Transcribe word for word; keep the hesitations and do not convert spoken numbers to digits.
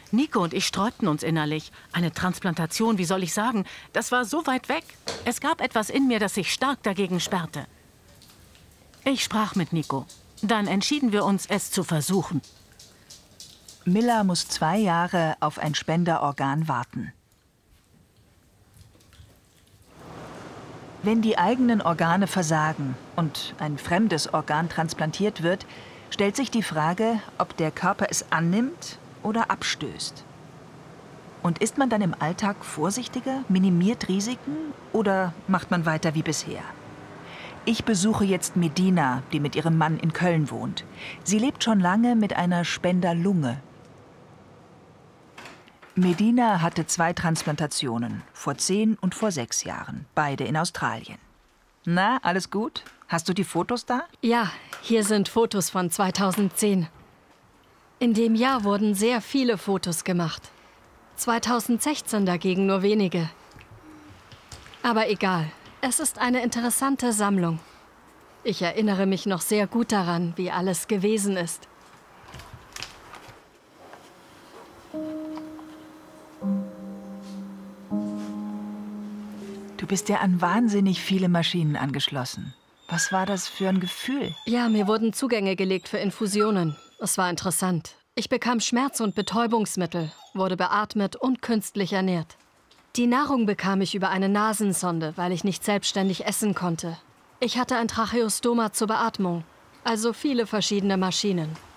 Nico und ich sträubten uns innerlich. Eine Transplantation, wie soll ich sagen, das war so weit weg. Es gab etwas in mir, das sich stark dagegen sperrte. Ich sprach mit Nico. Dann entschieden wir uns, es zu versuchen. Milla muss zwei Jahre auf ein Spenderorgan warten. Wenn die eigenen Organe versagen und ein fremdes Organ transplantiert wird, stellt sich die Frage, ob der Körper es annimmt oder abstößt. Und ist man dann im Alltag vorsichtiger, minimiert Risiken oder macht man weiter wie bisher? Ich besuche jetzt Medina, die mit ihrem Mann in Köln wohnt. Sie lebt schon lange mit einer Spenderlunge. Medina hatte zwei Transplantationen, vor zehn und vor sechs Jahren, beide in Australien. Na, alles gut? Hast du die Fotos da? Ja, hier sind Fotos von zweitausendzehn. In dem Jahr wurden sehr viele Fotos gemacht. zweitausendsechzehn dagegen nur wenige. Aber egal, es ist eine interessante Sammlung. Ich erinnere mich noch sehr gut daran, wie alles gewesen ist. Du bist ja an wahnsinnig viele Maschinen angeschlossen. Was war das für ein Gefühl? Ja, mir wurden Zugänge gelegt für Infusionen. Es war interessant. Ich bekam Schmerz- und Betäubungsmittel, wurde beatmet und künstlich ernährt. Die Nahrung bekam ich über eine Nasensonde, weil ich nicht selbstständig essen konnte. Ich hatte ein Tracheostoma zur Beatmung, also viele verschiedene Maschinen.